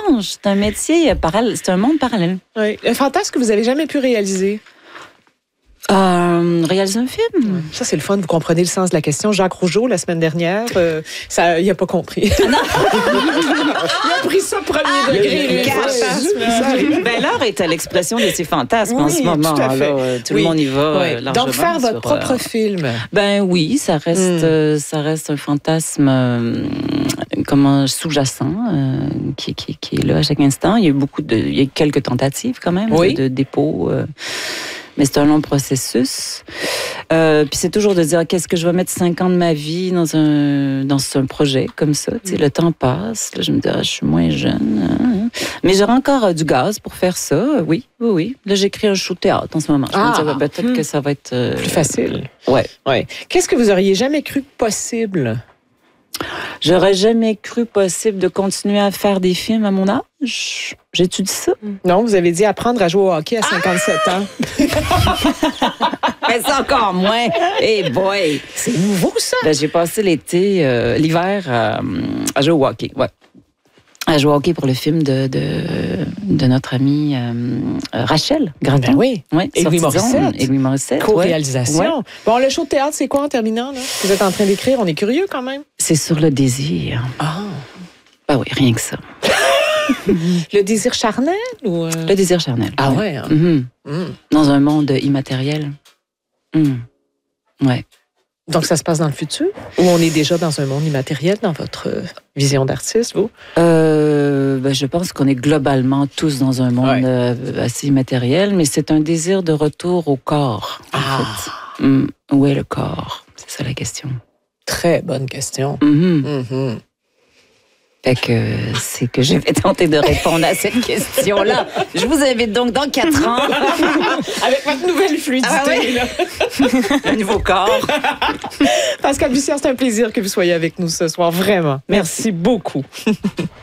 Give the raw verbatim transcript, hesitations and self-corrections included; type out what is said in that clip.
mélange. C'est un métier parallèle. C'est un monde parallèle. Oui. Un fantasme que vous avez jamais pu réaliser? Euh, réaliser un film. Ça, c'est le fun. Vous comprenez le sens de la question. Jacques Rougeau, la semaine dernière, euh, ça, il n'a pas compris. Ah non. Il a pris ça premier ah, degré. Le fantasme. Ben, l'art est à l'expression de ses fantasmes oui, en ce moment. Tout, à fait. Là, tout oui. le monde y va. Oui. Donc, faire votre sur, propre euh, film. Ben oui, ça reste, mm. euh, ça reste un fantasme euh, comment, sous-jacent euh, qui, qui, qui est là à chaque instant. Il y a eu beaucoup de, il y a eu quelques tentatives quand même oui. de, de dépôt. Euh, Mais c'est un long processus. Euh, puis c'est toujours de dire, qu'est-ce que je vais mettre cinq ans de ma vie dans un, dans un projet comme ça. Tu sais, le temps passe. Là, je me dis, ah, je suis moins jeune. Hein. Mais j'aurai encore euh, du gaz pour faire ça. Oui, oui, oui. Là, j'écris un show théâtre en ce moment. Je ah, me dis, bah, peut-être hum. que ça va être... Euh, plus facile. Ouais. ouais. Qu'est-ce que vous auriez jamais cru possible? J'aurais jamais cru possible de continuer à faire des films à mon âge. J'ai-tu dit ça? Non, vous avez dit apprendre à jouer au hockey à cinquante-sept ah! ans. Mais c'est encore moins. Hey boy! C'est nouveau, ça? Ben, j'ai passé l'été, euh, l'hiver euh, à jouer au hockey. Ouais. À jouer au hockey pour le film de, de, de notre amie euh, Rachel Gratton. Ben oui. Ouais, et Louis Morissette. Et Louis Morissette. Co-réalisation. Ouais. Bon, le show de théâtre, c'est quoi en terminant? Là? Vous êtes en train d'écrire, on est curieux quand même. C'est sur le désir. Ah. Ben oui, rien que ça. Le désir charnel? Ou euh... Le désir charnel. Ah ouais? Hein? Mm-hmm. Mm. Dans un monde immatériel. Mm. Ouais. Donc, ça se passe dans le futur? Ou on est déjà dans un monde immatériel dans votre vision d'artiste, vous? Euh, ben, je pense qu'on est globalement tous dans un monde ouais. euh, assez immatériel, mais c'est un désir de retour au corps. En ah! Fait. Mm. Où est le corps? C'est ça la question. Très bonne question. Mm-hmm. Mm-hmm. Fait que c'est que je vais tenter de répondre à cette question-là. Je vous invite donc dans quatre ans. Avec votre nouvelle fluidité. Ah ouais. Là. Un nouveau corps. Pascal Bussière, c'est un plaisir que vous soyez avec nous ce soir, vraiment. Merci, Merci beaucoup.